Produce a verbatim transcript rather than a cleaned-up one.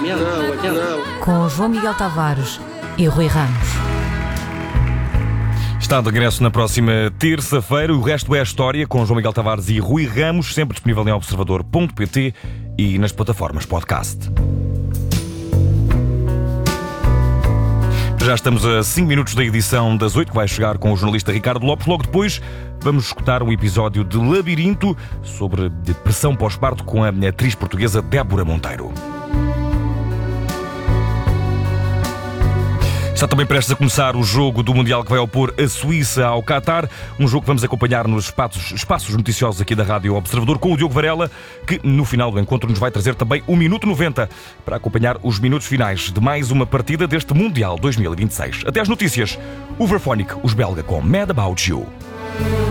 Com João Miguel Tavares e Rui Ramos. Está de regresso na próxima terça-feira. O resto é a história com João Miguel Tavares e Rui Ramos, sempre disponível em observador ponto pt e nas plataformas podcast. Já estamos a cinco minutos da edição das oito, que vai chegar com o jornalista Ricardo Lopes. Logo depois vamos escutar um episódio de Labirinto sobre depressão pós-parto com a atriz portuguesa Débora Monteiro. Está também prestes a começar o jogo do Mundial que vai opor a Suíça ao Qatar. Um jogo que vamos acompanhar nos espaços, espaços noticiosos aqui da Rádio Observador com o Diogo Varela, que no final do encontro nos vai trazer também o Minuto noventa para acompanhar os minutos finais de mais uma partida deste Mundial dois mil e vinte e seis. Até às notícias. Overphonic, os belga com Mad About You.